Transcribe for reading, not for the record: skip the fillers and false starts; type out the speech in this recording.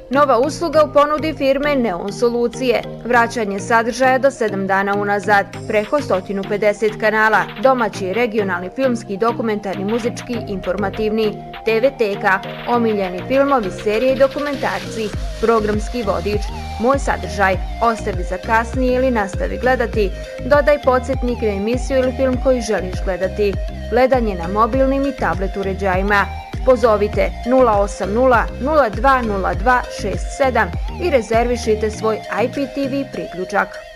Nova usluga u ponudi firme Neon Solucije. Vraćanje sadržaja do 7 dana unazad, preko 150 kanala, domaći, regionalni, filmski, dokumentarni, muzički, informativni, TV teka, omiljeni filmovi, serije i dokumentarci, programski vodič, moj sadržaj, ostavi za kasnije ili nastavi gledati, dodaj podsjetnik na emisiju ili film koji želiš gledati, gledanje na mobilnim i tablet uređajima. Pozovite 080 0202 67 i rezervišite svoj IPTV priključak.